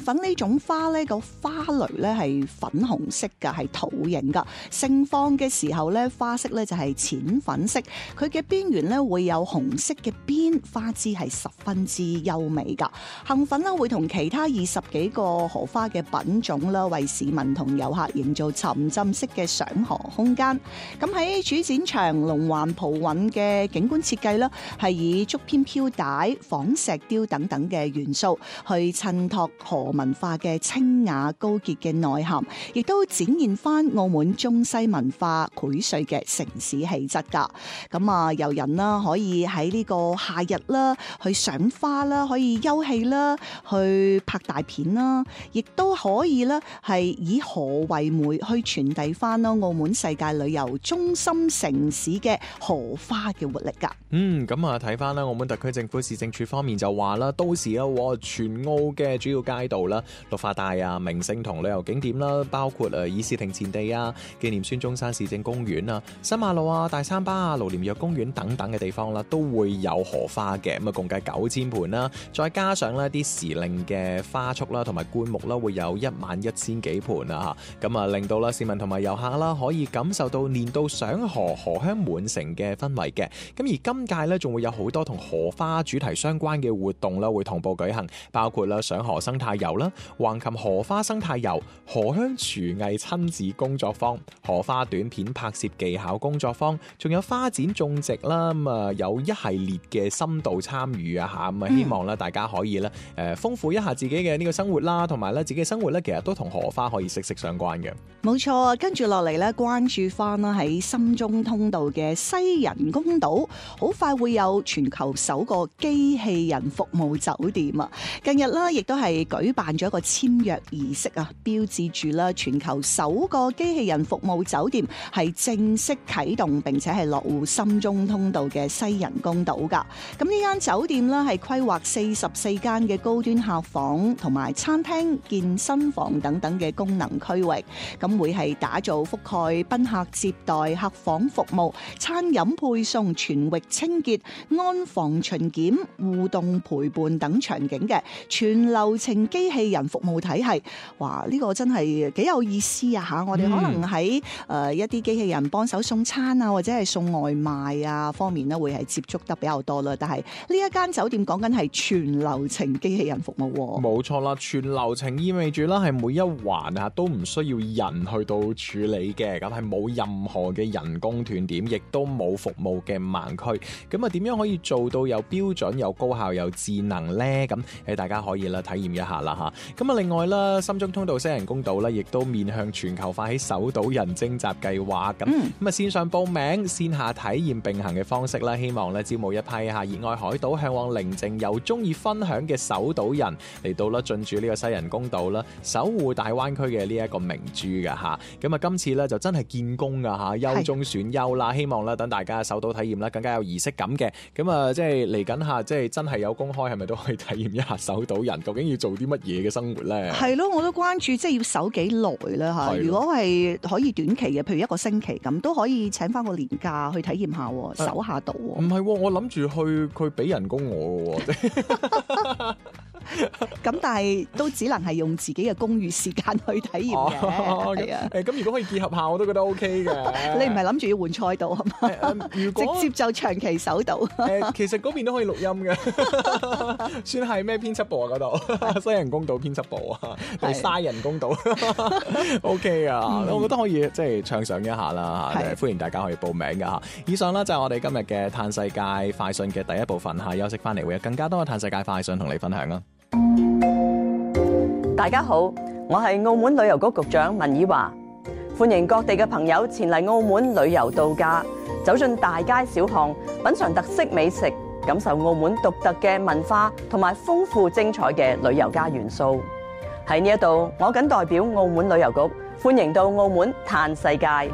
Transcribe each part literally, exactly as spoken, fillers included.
粉呢種花咧，個花蕾咧係粉紅色㗎，係桃形㗎。盛放嘅時候咧，花色咧就係淺粉色，佢嘅邊緣咧會有紅色嘅邊，花枝係十分之優美㗎。杏粉咧會同其他二十幾個荷花嘅品種啦，為市民同遊客營造沉浸式嘅賞荷空間。咁喺主展場龍環蒲韻嘅景觀設計啦，係以竹編飄帶、仿石雕等等嘅元素去襯托荷文化嘅清雅高潔嘅內涵，亦都展現翻澳門中西文化薈萃嘅城市氣質噶。咁啊，遊人啦可以喺呢個夏日啦去賞花啦，可以休憩啦，去拍大片啦，亦都可以咧係以荷為媒去傳遞翻咯澳門世界旅遊中心城市嘅荷花嘅活力噶。 嗯，咁啊睇翻啦，澳門特區政府市政處方面就話啦，到時啊，全澳嘅主要街道啦、綠化帶啊、名勝同旅遊景點啦，包括誒議事亭前地啊、紀念孫中山市政公園啊、新馬路啊、大三巴啊、盧廉若公園等等嘅地方啦，都會有荷花嘅。咁啊，共計九千盆啦，再加上呢啲時令嘅花束啦，同埋灌木啦，會有一萬一千幾盆啊嚇。咁啊，令到啦市民同埋遊客啦，可以感受到年度賞荷、荷香滿城嘅氛圍嘅。咁而今屆咧，仲會有好多同荷花主題相關嘅活動啦，會同步舉行，包括啦賞荷生態遊啦、橫琴荷花生態遊、荷香廚藝親子工作坊、荷花短片拍攝技巧工作坊，仲有花展種植啦，咁啊有一系列嘅深度參與啊嚇，咁啊希望咧大家可以咧誒豐富一下自己嘅呢個生活啦，同埋咧自己嘅生活咧其實都同荷花可以息息相關嘅。 冇錯，跟住落嚟咧，關注翻啦喺深中通道嘅西人工島，好快會有全球首個機器人服務酒店啊！近日啦，亦都係舉辦咗一個簽約儀式啊，標誌住啦全球首個機器人服務酒店係正式啟動，並且係落戶深中通道嘅西人工島噶。咁呢間酒店啦係規劃四十四間嘅高端客房同埋餐廳、健身房等等嘅功能區域，咁會係打造覆蓋賓客接待、客房服務、餐飲配送、全域清潔、安防巡檢、互動陪伴等場景嘅全流程機器人服務體系。哇！呢、這個真係幾有意思啊嚇！我哋可能喺誒、呃、一啲機器人幫手送餐啊，或者係送外賣啊方面咧，會係接觸得比較多啦。但係呢一間酒店講緊係全流程機器人服務喎。 冇錯啦，全流程意味住啦係每一環啊都唔需要人去到處理嘅，咁係冇任何嘅人工斷點，亦都冇服務嘅盲區。咁啊點樣可以做到又標準又高效又智能呢？咁誒大家可以啦體驗一下啦嚇。咁啊另外啦，深中通道西人工島咧，亦都面向全球發起首島人徵集計劃。咁咁啊線上報名、線下體驗並行嘅方式啦，希望咧招募一批嚇熱愛海島、向往寧靜又中意分享嘅首島人嚟到啦進駐呢個西人工島啦，守護大灣區嘅呢一個明珠㗎嚇。咁啊今次咧就真係見功㗎嚇，優中選優啦，希望咧等大家首島體驗啦更加有儀式感嘅。咁啊即係嚟緊下，即係真係有公開，係咪都可以體驗一下首島人究竟要做啲乜嘢嘅生活咧？係咯， 我都關注，即係要守幾耐啦嚇。如果係可以短期嘅，譬如一個星期咁，都可以請翻個年假去體驗下，守下島。 唔係，我諗住去佢俾人工我嘅。 咁但係都只能係用自己嘅公餘時間去體驗嘅，係啊。 誒咁如果可以結合下，我都覺得 OK 嘅。 你唔係諗住要換賽道係嘛？如果直接就長期守島。 誒其實嗰邊都可以錄音嘅，算係咩編輯部啊？嗰度西人工島編輯部啊，定沙人工島？OK 啊，嗯、我覺得可以即係暢想一下啦嚇，歡迎大家可以報名㗎嚇。以上啦就係我哋今日嘅嘆世界快訊嘅第一部分嚇，休息翻嚟會有更加多嘅嘆世界快訊同你分享啦。 大家好，我係澳門旅遊局局長文綺華，歡迎各地嘅朋友前嚟澳門旅遊度假，走進大街小巷，品嘗特色美食，感受澳門獨特嘅文化同埋豐富精彩嘅旅遊加元素。喺呢一度，我謹代表澳門旅遊局歡迎到澳門嘆世界。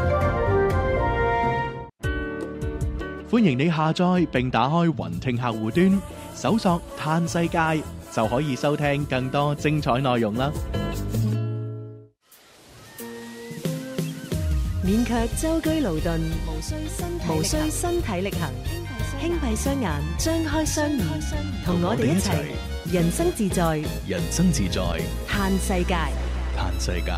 歡迎你下載並打開雲聽客戶端，搜索嘆世界，就可以收聽更多精彩內容啦！ 勉強舟車勞頓，無需身體無需身體力行，輕閉雙眼，張開雙耳，同我哋一齊人生自在， 人生自在， 嘆世界。 嘆世界。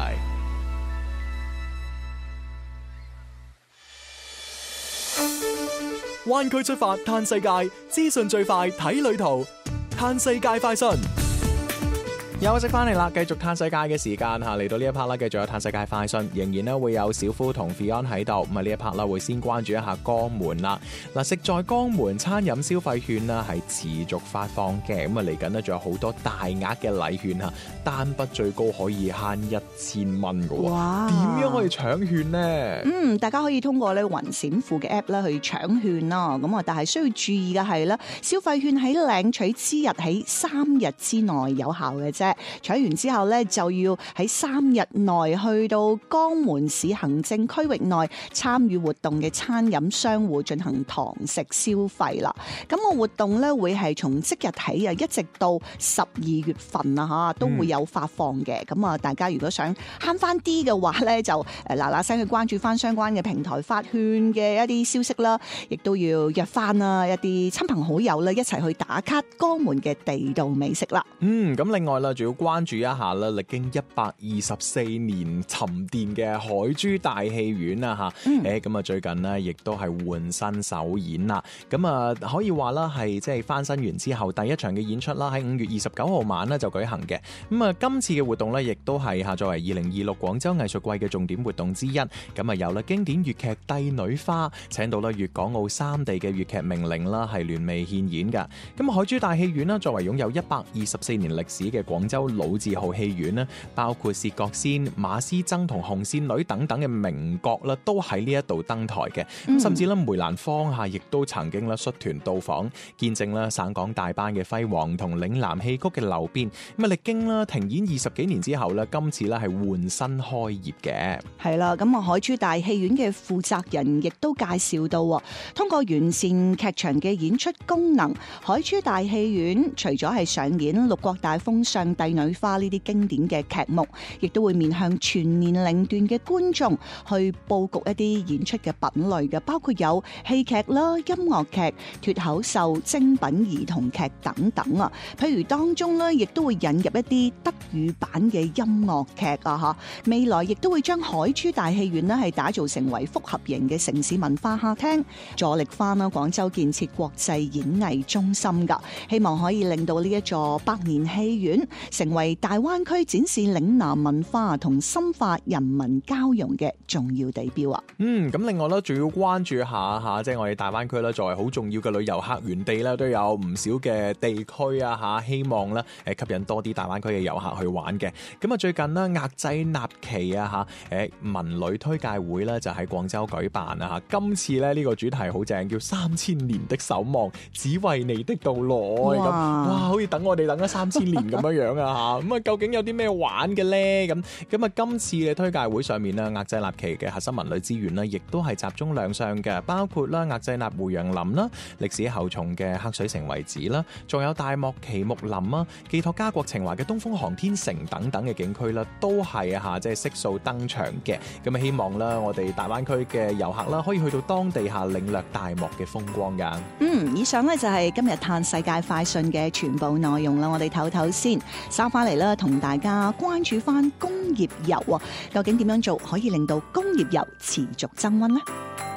灣區出發嘆世界，資訊最快睇旅途，嘆世界快訊。 休息翻嚟啦，繼續嘆世界嘅時間嚇，嚟到呢一 part 啦，繼續有嘆世界快訊，仍然咧會有小夫同 Fion 喺度。咁啊呢一 part 啦，會先關注一下江門啦。嗱，食在江門餐飲消費券啦係持續發放嘅，咁啊嚟緊呢，仲有好多大額嘅禮券嚇，單筆最高可以慳一千蚊嘅喎。 哇！ 點樣可以搶券呢？ 嗯，大家可以通過咧雲閃付嘅 app 咧去搶券啦。咁啊，但係需要注意嘅係咧，消費券喺領取之日起三日之內有效嘅啫。搶完之後咧，就要喺三日內去到江門市行政區域內參與活動嘅餐飲商戶進行堂食消費啦。咁個活動咧會係從即日起啊，一直到十二月份啊嚇，都會有發放嘅。咁啊、嗯，大家如果想慳翻啲嘅話咧，就誒嗱嗱聲去關注翻相關嘅平台發券嘅一啲消息啦，亦都要約翻啊一啲親朋好友啦，一齊去打卡江門嘅地道美食啦。 嗯，咁另外啦，仲要關注一下啦，歷經一百二十四年沉澱嘅海珠大戲院啊嚇，誒咁啊最近呢，亦都係換新首演啦。咁啊可以話啦，係即係翻新完之後第一場嘅演出啦，喺五月二十九號晚呢就舉行嘅。咁啊今次嘅活動呢，亦都係嚇作為二零二六廣州藝術季嘅重點活動之一。咁啊有啦經典粵劇《帝女花》，請到啦粵港澳三地嘅粵劇名伶啦，係聯袂獻演㗎。咁海珠大戲院啦，作為擁有一百二十四年歷史嘅廣州老字號戲院咧，包括薛覺先、馬師曾同紅線女等等嘅名角啦，都喺呢一度登台嘅。咁、嗯、甚至咧梅蘭芳嚇亦都曾經咧率團到訪，見證啦省港大班嘅輝煌同嶺南戲曲嘅流變。咁啊歷經啦停演二十幾年之後咧，今次咧係換新開業嘅。係啦，咁啊海珠大戲院嘅負責人亦都介紹到，通過完善劇場嘅演出功能，海珠大戲院除咗係上演《六國大封相》《帝女花》呢啲經典嘅劇目，亦都會面向全年齡段嘅觀眾去佈局一啲演出嘅品類嘅，包括有戲劇啦、音樂劇、脫口秀、精品兒童劇等等啊。譬如當中咧，亦都會引入一啲德語版嘅音樂劇啊，嚇！未來亦都會將海珠大戲院咧係打造成為複合型嘅城市文化客廳，助力翻啦廣州建設國際演藝中心噶，希望可以令到呢一座百年戲院成為大灣區展示嶺南文化同深化人民交融嘅重要地標啊！ 嗯，咁另外咧，仲要關注下嚇，即係我哋大灣區咧，作為好重要嘅旅遊客源地咧，都有唔少嘅地區啊嚇，希望咧誒吸引多啲大灣區嘅遊客去玩嘅。咁啊，最近咧額濟納旗啊嚇，誒文旅推介會咧就喺廣州舉辦啊嚇。今次咧呢個主題好正，叫三千年的守望，只為你的到來咁。哇，好似等我哋等咗三千年咁樣樣啊嚇。咁啊，究竟有啲咩玩嘅咧？咁咁啊，今次嘅推介會上面咧，額濟納旗嘅核心文旅資源咧，亦都係集中亮相嘅，包括啦額濟納胡楊林啦、歷史厚重嘅黑水城遺址啦，仲有大漠奇木林啊，寄託家國情懷嘅東風航天城等等嘅景區啦，都係啊嚇，即係悉數登場嘅。咁啊，希望啦，我哋大灣區嘅遊客啦，可以去到當地下領略大漠嘅風光㗎。 嗯，以上咧就係今日嘆世界快訊嘅全部內容啦。我哋唞唞先，收翻嚟啦，同大家關注翻工業遊啊，究竟點樣做可以令到工業遊持續增溫呢？